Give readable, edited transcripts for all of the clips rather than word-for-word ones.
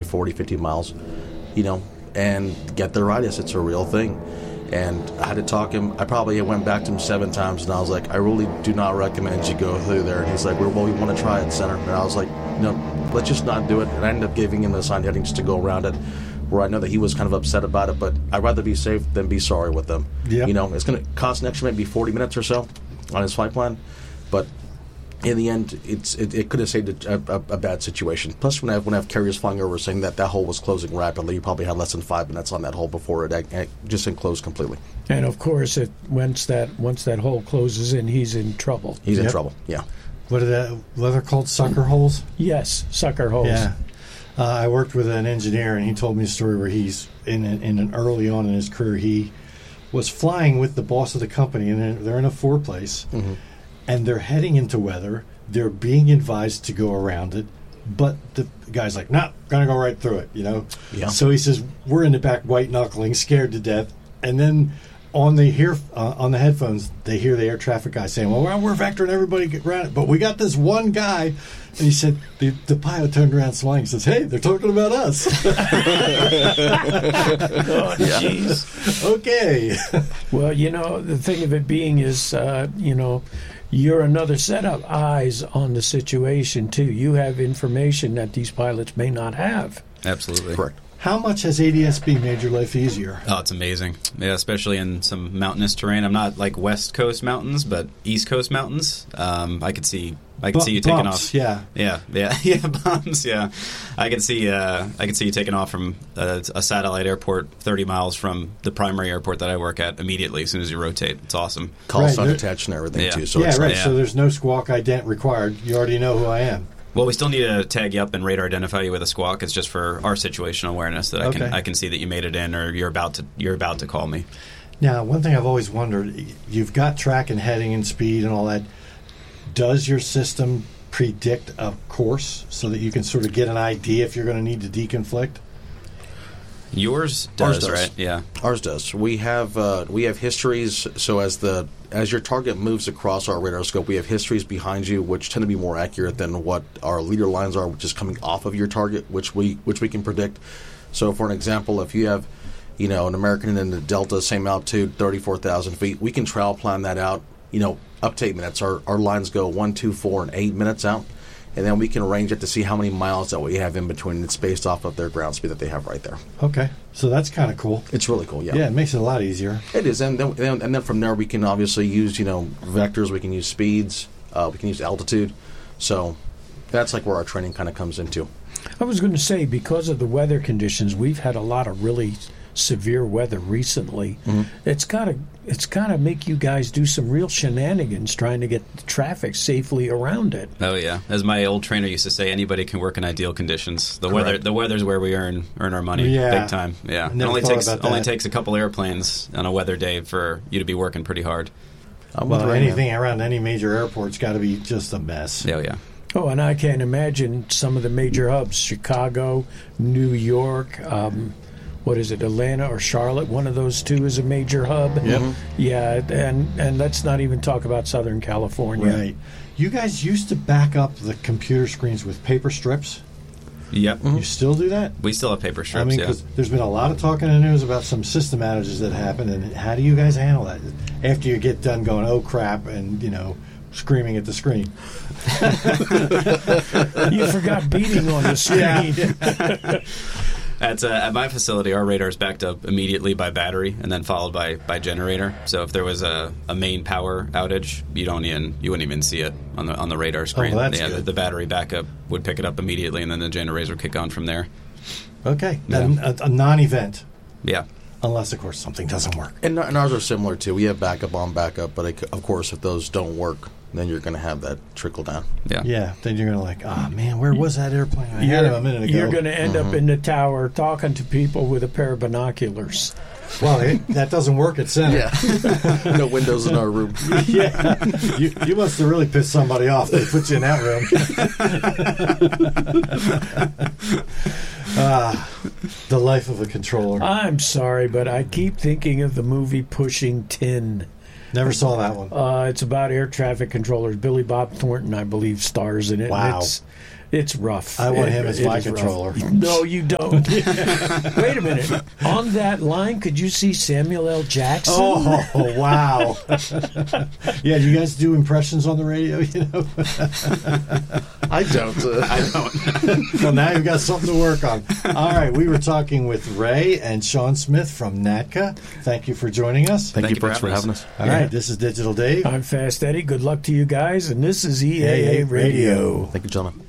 40, 50 miles, and get the radius. It's a real thing. And I had to talk him. I probably went back to him 7 times, and I was like, I really do not recommend you go through there. And he's like, well, we want to try it, Center. And I was like, let's just not do it. And I ended up giving him the assigned heading just to go around it, where I know that he was kind of upset about it, but I'd rather be safe than be sorry with them. Yep. It's going to cost an extra maybe 40 minutes or so on his flight plan, but in the end, it could have saved a bad situation. Plus, when I have carriers flying over saying that hole was closing rapidly, you probably had less than 5 minutes on that hole before it just enclosed completely. And of course, once that hole closes in, he's in trouble. He's in trouble. Yeah. What are they called? Sucker holes? Yes, sucker holes. Yeah. I worked with an engineer, and he told me a story where he's in an early on in his career, he was flying with the boss of the company, and they're in a four-place. Mm-hmm. And they're heading into weather. They're being advised to go around it. But the guy's like, nah, going to go right through it, Yeah. So he says, we're in the back white-knuckling, scared to death. And then on the headphones, they hear the air traffic guy saying, well, we're vectoring everybody around it. But we got this one guy. And he said, the pilot turned around smiling and says, hey, they're talking about us. Oh, jeez. Okay. Well, the thing of it being is, you're another set of eyes on the situation, too. You have information that these pilots may not have. Absolutely. Correct. How much has ADS-B made your life easier? Oh, it's amazing. Yeah, especially in some mountainous terrain. I'm not like West Coast mountains, but East Coast mountains. I could see you taking off. Yeah, bumps. Yeah, I could see you taking off from a satellite airport 30 miles from the primary airport that I work at immediately as soon as you rotate. It's awesome. Call sign attached and everything too. So So there's no squawk ident required. You already know who I am. Well, we still need to tag you up and radar identify you with a squawk. It's just for our situational awareness that I can see that you made it in, or you're about to call me. Now, one thing I've always wondered: you've got track and heading and speed and all that. Does your system predict a course so that you can sort of get an idea if you're going to need to deconflict? Yours does, right? Yeah, ours does. We have histories. So as your target moves across our radar scope, we have histories behind you, which tend to be more accurate than what our leader lines are, which is coming off of your target, which we can predict. So, for an example, if you have, an American in the Delta, same altitude, 34,000 feet, we can travel plan that out. Up to 8 minutes. Our lines go 1, 2, 4, and 8 minutes out. And then we can arrange it to see how many miles that we have in between. It's based off of their ground speed that they have right there. Okay. So that's kind of cool. It's really cool, yeah. Yeah, it makes it a lot easier. It is. And then from there we can obviously use, vectors. We can use speeds. We can use altitude. So that's like where our training kind of comes into. I was going to say, because of the weather conditions, we've had a lot of really severe weather recently. Mm-hmm. It's got to make you guys do some real shenanigans trying to get the traffic safely around it. Oh yeah, as my old trainer used to say, anybody can work in ideal conditions. The weather's where we earn our money, big time. Yeah, it only takes a couple airplanes on a weather day for you to be working pretty hard. Well, anything around any major airport's got to be just a mess. Oh yeah. Oh, and I can't imagine some of the major hubs: Chicago, New York. What is it, Atlanta or Charlotte? One of those two is a major hub. Yep. Yeah, and let's not even talk about Southern California. Right. You guys used to back up the computer screens with paper strips? Yep. You still do that? We still have paper strips, because there's been a lot of talk in the news about some system outages that happen, and how do you guys handle that? After you get done going, oh, crap, and, screaming at the screen. You forgot beating on the screen. Yeah. At my facility, our radar is backed up immediately by battery and then followed by generator. So if there was a main power outage, you wouldn't even see it on the radar screen. Oh, well, that's good. The battery backup would pick it up immediately, and then the generators would kick on from there. Okay, Yeah. a non-event. Yeah. Unless, of course, something doesn't work. And ours are similar, too. We have backup on backup, but, of course, if those don't work, then you're going to have that trickle down. Yeah, then you're going to man, where was that airplane? I had him a minute ago. You're going to end up in the tower talking to people with a pair of binoculars. Well, that doesn't work at Center. Yeah. No windows in our room. Yeah. You must have really pissed somebody off. They put you in that room. The life of a controller. I'm sorry, but I keep thinking of the movie Pushing Tin. Never saw that one. It's about air traffic controllers. Billy Bob Thornton, I believe, stars in it. Wow. It's rough. I want him as my is rough. controller. No, you don't. Wait a minute. On that line, could you see Samuel L. Jackson? Oh, wow. Yeah, do you guys do impressions on the radio, you know? I don't. I don't. Well, now you've got something to work on. All right, we were talking with Ray and Sean Smith from NATCA. Thank you for joining us. Thank you folks for having us. All right, this is Digital Dave. I'm Fast Eddie. Good luck to you guys. And this is EAA Radio. Thank you, gentlemen.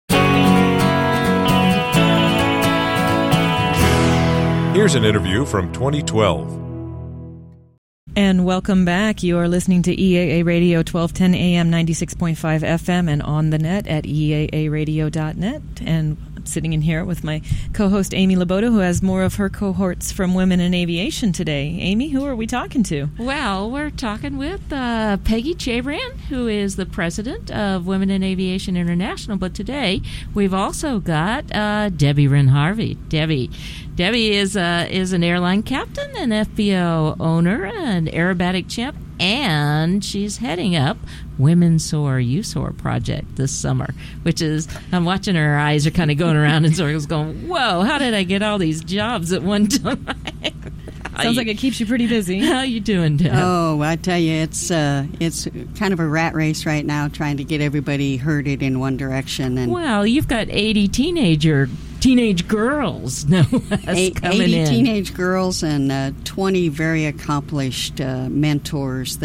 Here's an interview from 2012. And welcome back. You are listening to EAA Radio 1210 AM 96.5 FM and on the net at eaaradio.net. And I'm sitting in here with my co-host Amy Laboda, who has more of her cohorts from Women in Aviation today. Amy, who are we talking to? Well, we're talking with Peggy Chabran, who is the president of Women in Aviation International. But today we've also got Debbie Wren Harvey. Debbie is an airline captain, an FBO owner, an aerobatic champ, and she's heading up Women Soar You Soar project this summer, which is, I'm watching her eyes are kind of going around in circles going, whoa, how did I get all these jobs at one time? Sounds like it keeps you pretty busy. How you doing, Deb? Oh, I tell you, it's kind of a rat race right now, trying to get everybody herded in one direction. And well, you've got 80 teenage girls, no less, coming 80 in. teenage girls and 20 very accomplished mentors